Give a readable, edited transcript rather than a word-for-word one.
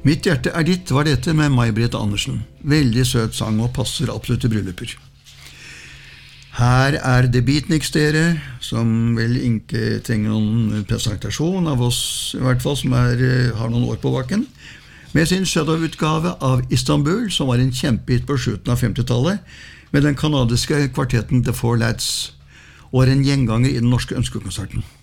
Mitt hjerte ditt var dette med May-Britt Andersen. Veldig søt sang og passer absolutt til brylluper. Her The Beatniks dere, som vel ikke trenger noen presentasjon av oss, i hvert fall som har noen år på bakken, med sin Shadow-utgave av Istanbul, som var en kjempehit på slutten av 50-tallet, med den kanadiske kvartetten The Four Lads, og en gjenganger i den norske ønskekonserten.